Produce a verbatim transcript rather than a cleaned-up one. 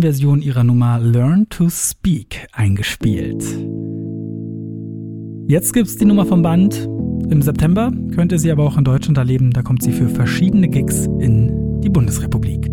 E M-Version ihrer Nummer Learn to Speak eingespielt. Jetzt gibt's die Nummer vom Band. Im September könnte sie aber auch in Deutschland erleben. Da kommt sie für verschiedene Gigs in die Bundesrepublik.